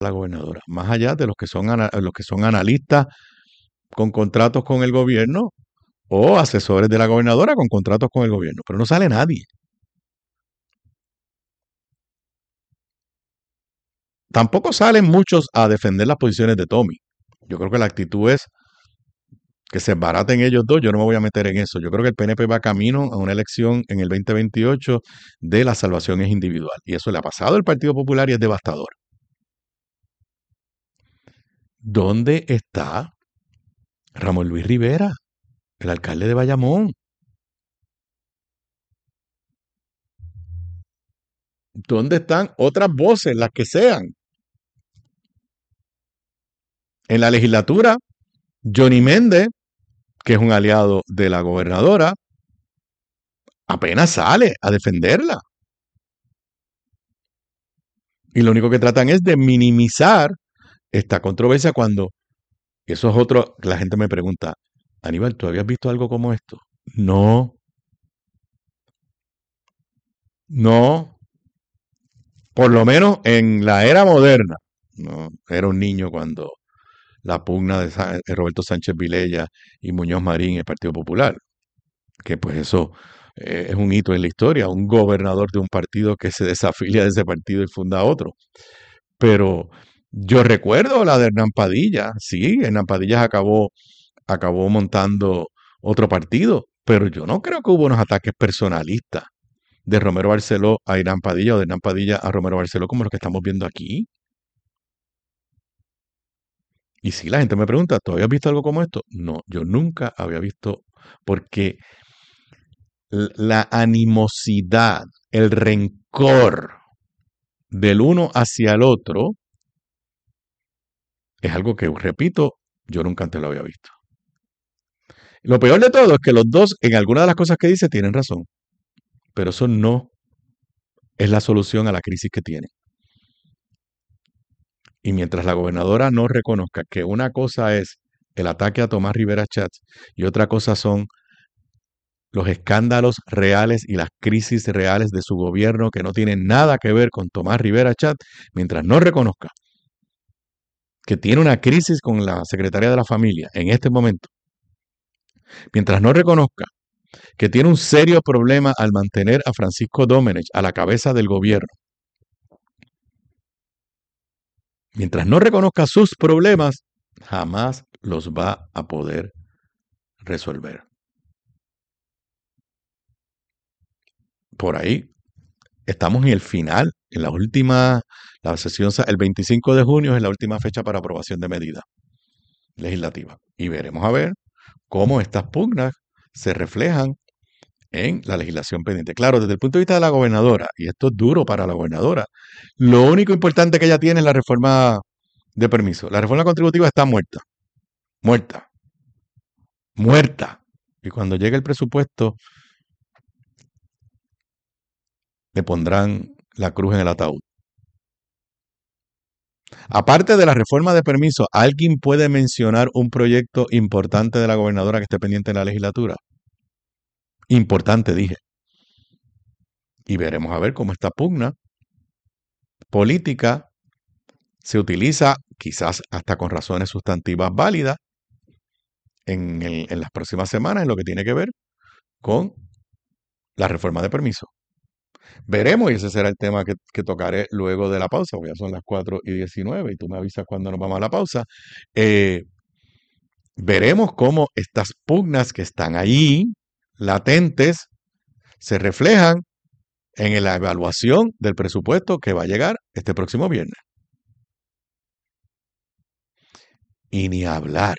la gobernadora, más allá de los que son analistas con contratos con el gobierno o asesores de la gobernadora con contratos con el gobierno, pero no sale nadie. Tampoco salen muchos a defender las posiciones de Tommy. Yo creo que la actitud es que se baraten ellos dos, yo no me voy a meter en eso. Yo creo que el PNP va camino a una elección en el 2028 de la salvación es individual. Y eso le ha pasado al Partido Popular y es devastador. ¿Dónde está Ramón Luis Rivera, el alcalde de Bayamón? ¿Dónde están otras voces, las que sean? En la legislatura, Johnny Méndez, que es un aliado de la gobernadora, apenas sale a defenderla. Y lo único que tratan es de minimizar esta controversia cuando eso es otro, la gente me pregunta, Aníbal, ¿tú habías visto algo como esto? No, no, por lo menos en la era moderna. No, era un niño cuando la pugna de Roberto Sánchez Vilella y Muñoz Marín, el Partido Popular, que pues eso es un hito en la historia, un gobernador de un partido que se desafilia de ese partido y funda otro. Pero yo recuerdo la de Hernán Padilla, sí, Hernán Padilla acabó montando otro partido, pero yo no creo que hubo unos ataques personalistas de Romero Barceló a Hernán Padilla o de Hernán Padilla a Romero Barceló como los que estamos viendo aquí. Y si la gente me pregunta, ¿tú habías visto algo como esto? No, yo nunca había visto, porque la animosidad, el rencor del uno hacia el otro es algo que, repito, yo nunca antes lo había visto. Lo peor de todo es que los dos, en algunas de las cosas que dice, tienen razón, pero eso no es la solución a la crisis que tienen. Y mientras la gobernadora no reconozca que una cosa es el ataque a Tomás Rivera Chats y otra cosa son los escándalos reales y las crisis reales de su gobierno que no tienen nada que ver con Tomás Rivera Chat, mientras no reconozca que tiene una crisis con la Secretaría de la Familia en este momento, mientras no reconozca que tiene un serio problema al mantener a Francisco Domenech a la cabeza del gobierno, mientras no reconozca sus problemas, jamás los va a poder resolver. Por ahí estamos en el final, en la última, la sesión, el 25 de junio es la última fecha para aprobación de medidas legislativas. Y veremos a ver cómo estas pugnas se reflejan en la legislación pendiente. Claro, desde el punto de vista de la gobernadora, y esto es duro para la gobernadora, lo único importante que ella tiene es la reforma de permiso. La reforma contributiva está muerta, muerta, muerta. Y cuando llegue el presupuesto, le pondrán la cruz en el ataúd. Aparte de la reforma de permiso, ¿alguien puede mencionar un proyecto importante de la gobernadora que esté pendiente en la legislatura? Importante, dije. Y veremos a ver cómo esta pugna política se utiliza, quizás hasta con razones sustantivas válidas, en las próximas semanas en lo que tiene que ver con la reforma de permiso. Veremos, y ese será el tema que tocaré luego de la pausa, porque ya son las 4:19 y tú me avisas cuando nos vamos a la pausa. Eh, Veremos cómo estas pugnas que están ahí, latentes, se reflejan en la evaluación del presupuesto que va a llegar este próximo viernes. Y ni hablar.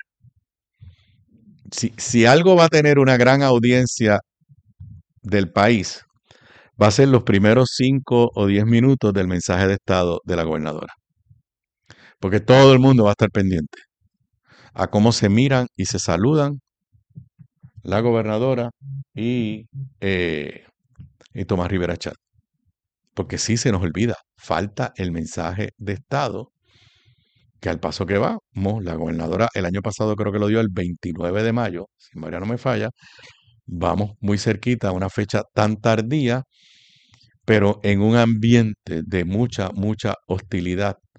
Si algo va a tener una gran audiencia del país, va a ser los primeros 5 o 10 minutos del mensaje de Estado de la gobernadora. Porque todo el mundo va a estar pendiente a cómo se miran y se saludan la gobernadora y, eh, y Tomás Rivera Chat. Porque sí se nos olvida, falta el mensaje de Estado, que al paso que vamos, la gobernadora el año pasado creo que lo dio el 29 de mayo, si María no me falla, vamos muy cerquita a una fecha tan tardía, pero en un ambiente de mucha, mucha hostilidad